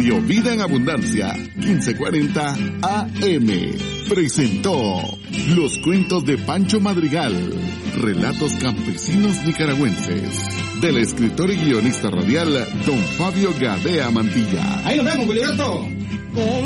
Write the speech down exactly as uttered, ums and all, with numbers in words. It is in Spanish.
Radio Vida en Abundancia, quince cuarenta A M. Presentó Los Cuentos de Pancho Madrigal, relatos campesinos nicaragüenses, del escritor y guionista radial Don Fabio Gadea Mantilla. Ahí nos vemos, Filiberto.